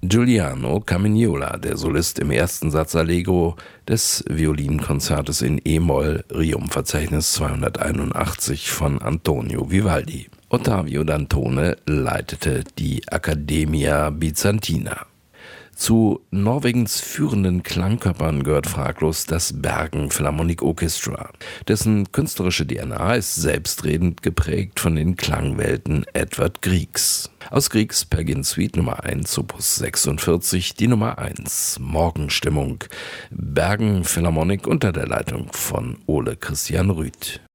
Giuliano Carmignola, der Solist im ersten Satz Allegro des Violinkonzertes in E-Moll, Requiem-Verzeichnis 281 von Antonio Vivaldi. Ottavio Dantone leitete die Accademia Bizantina. Zu Norwegens führenden Klangkörpern gehört fraglos das Bergen Philharmonic Orchestra. Dessen künstlerische DNA ist selbstredend geprägt von den Klangwelten Edvard Griegs. Aus Griegs Peer-Gynt Suite Nummer 1, Opus 46, die Nummer 1, Morgenstimmung, Bergen Philharmonic unter der Leitung von Ole Christian Rüth.